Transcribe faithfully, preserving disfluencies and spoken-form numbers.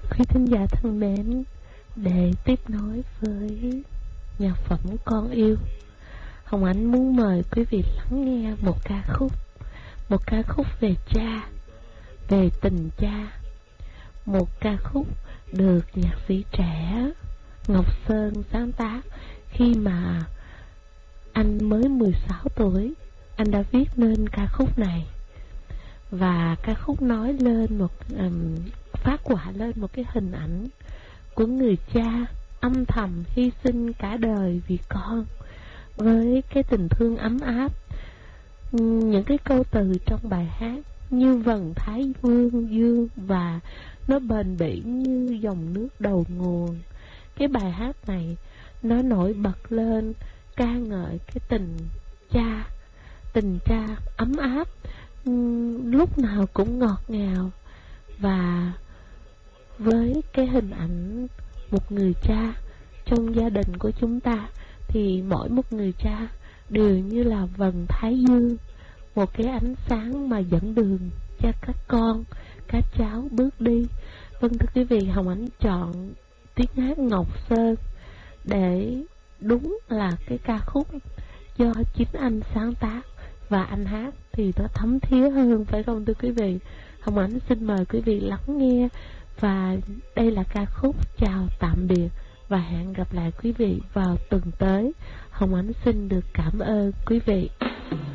Quý thính giả thân mến, để tiếp nối với nhạc phẩm Con Yêu, Hồng Ánh muốn mời quý vị lắng nghe một ca khúc, một ca khúc về cha, về tình cha, một ca khúc được nhạc sĩ trẻ Ngọc Sơn sáng tác khi mà anh mới mười sáu tuổi. Anh đã viết nên ca khúc này, và ca khúc nói lên một um, phát họa lên một cái hình ảnh của người cha âm thầm hy sinh cả đời vì con, với cái tình thương ấm áp. Những cái câu từ trong bài hát như vầng thái vương dương và nó bền bỉ như dòng nước đầu nguồn. Cái bài hát này nó nổi bật lên ca ngợi cái tình cha, tình cha ấm áp, lúc nào cũng ngọt ngào. Và với cái hình ảnh một người cha trong gia đình của chúng ta, thì mỗi một người cha đều như là vầng thái dương, một cái ánh sáng mà dẫn đường cho các con, các cháu bước đi. Vâng, thưa quý vị, Hồng Ánh chọn tiếng hát Ngọc Sơn để đúng là cái ca khúc do chính anh sáng tác, và anh hát thì nó thấm thía hơn, phải không thưa quý vị? Hồng Ánh xin mời quý vị lắng nghe, và đây là ca khúc chào tạm biệt và hẹn gặp lại quý vị vào tuần tới. Hồng Ánh xin được cảm ơn quý vị.